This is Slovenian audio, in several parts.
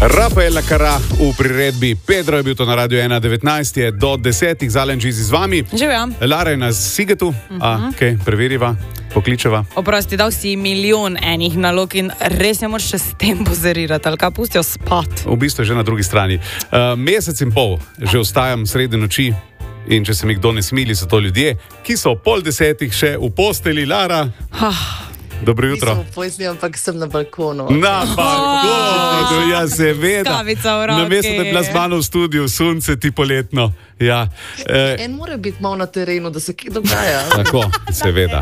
Rafaela Cara v priredbi Pedro je bil to na Radio 1.19, je do 10. Zalen Džizi z vami. Živja. Lara je na Sigetu, kaj preveriva, pokličeva. Oprosti, dal si milijon enih nalog in res ne moreš še s tem pozerirati, ali kaj pustijo spat. V bistvu je že na drugi strani. Mesec in pol že ostajam sredi noči in če se mi kdo ne smili, so to ljudje, ki so 9:30 še v posteli. Lara. Dobro jutro. Nisem v posli, ampak sem na balkonu. Na balkonu, ja, seveda. Kavica v roki. Namesto da bi bila z mano v studiu, sunce ti poletno. Ja. En mora biti malo na terenu, da se kaj dogaja. Tako, seveda.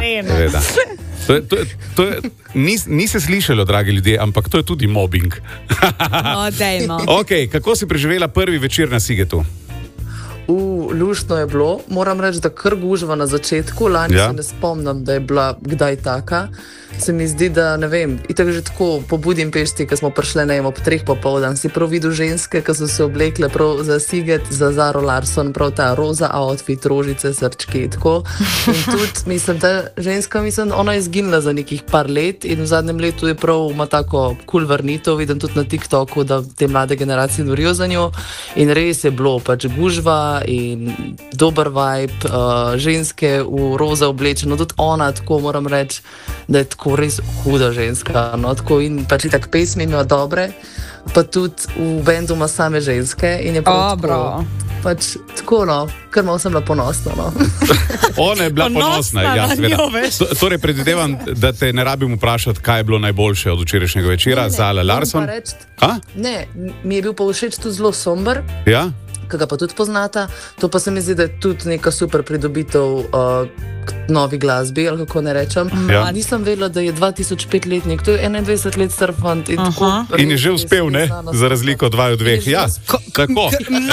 Ni se slišalo, dragi ljudje, ampak to je tudi mobbing. No, dejmo. Ok, kako si preživela prvi večer na Sigetu? Luštno je bilo, moram reči, da kar gužva na začetku, lani se ne spomnim, da je bila kdaj taka. Se mi zdi, da ne vem, itak že tako po Budimpešti, ko smo prišli ne vem, ob 3 popoldan, si prav videl ženske, ki so se oblekle prav za Siget, za Zaro Larson, prav ta roza outfit, rožice, srčki, tako. In tudi, mislim, ta ženska, ona je izginila za nekih par let in v zadnjem letu je prav ima tako cool vrnitev, vidim tudi na TikToku, da te mlade generacije norijo za njo in res je bilo pač gužva in dober vibe, ženske v roza oblečeno, tudi ona, tako moram reči, da je tako res huda ženska, no, tako in pač tak pesmi ima dobre, pa tudi v bendu ima same ženske in je prav tako, pač tako, no, kar malo sem bila ponosna, no. Ona je bila ponosna, ja, seveda. Torej, predvidevam, da te ne rabim vprašati, kaj je bilo najboljše od včerajšnjega večera za Zala Larson. Ne, mi je bil pa všeč tudi zelo somber. Ja? Ki ga pa tudi poznata, to pa se mi zdi, da je tudi neka super pridobitev novi glasbi, ali kako ne rečem. Ja. Nisem vedela, da je 2005-letnik, to je 21 let star fant. In je že uspel, ne? Za razliko od vaju dveh. Ja, tako.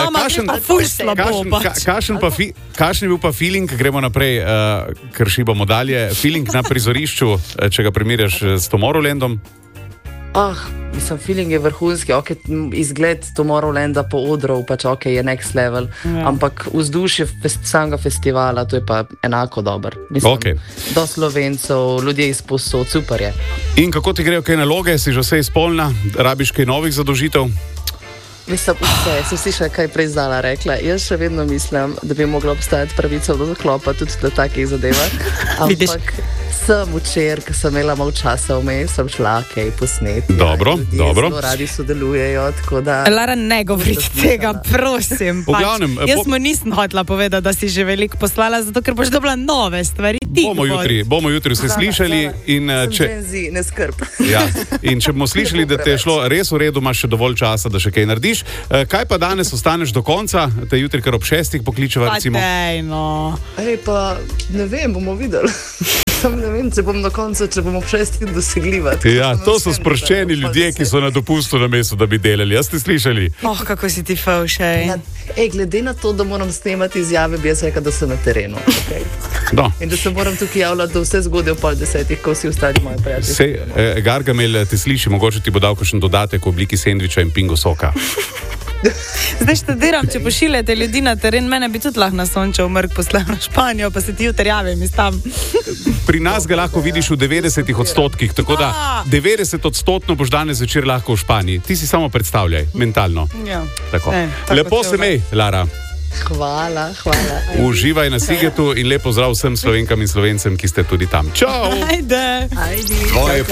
Kakšen je bil pa feeling, gremo naprej, ker šibamo dalje, feeling na prizorišču, če ga primerjaš s Tomorrowlandom? Mislim, feeling je vrhunski, izgled Tomorrowlanda po odru, pač je next level, ampak vzdušje samega festivala, to je pa enako dober. Mislim, do Slovencev, ljudje iz posod, super je. In kako ti grejo kaj naloge, si že vse izpolnila, rabiš kaj novih zadožitev? Mislim, sem slišala, kaj je prej Zala rekla. Jaz še vedno mislim, da bi mogla obstajati pravica do zaklopa tudi do takih zadevah, ampak sem včeraj, ko sem imela malo časa vmes, sem šla kaj posneti. Dobro. Zelo radi sodelujejo, tako da... Lara, ne govorite tega, prosim. Jaz mu nisem hotela povedati, da si že veliko poslala, zato ker boš dobila nove stvari. Bomo jutri vse slišali. Ne skrb. Ja, in če bomo slišali, da te je šlo res v redu, imaš še dovolj časa, da še kaj narediš. Kaj pa danes ostaneš do konca, te jutri kar ob 6 pokličeva, recimo? Pa ne vem, bomo videli. Ne vem, če bom na koncu, če bom ob 6 dosegljiva. Ja, to so sproščeni ljudje, ki so na dopustu na mestu, da bi delali. Jaz ste slišali? Kako si ti fevšej. Glede na to, da moram snemati izjave, bi jaz rekel, da sem na terenu. In da se moram tukaj javljati, da vse zgodaj ob 9:30, ko vsi ostali moji prijatelji. Gargamel te sliši, mogoče ti bo dal kakšen dodatek v obliki sendviča in pingo soka. Zdaj študiram, če pošiljate ljudi na teren, mene bi tudi lahko na Sončev Mrk poslal na Španijo, pa se ti jutri javim iz tam. Pri nas ga lahko vidiš v 90%, tako da 90% boš danes večer lahko v Španiji. Ti si samo predstavljaj, mentalno. Ja. Tako. Lepo se mej, Lara. Hvala. Uživaj na Sigetu in lepo zdrav vsem Slovenkam in Slovencem, ki ste tudi tam. Čau! Ajde.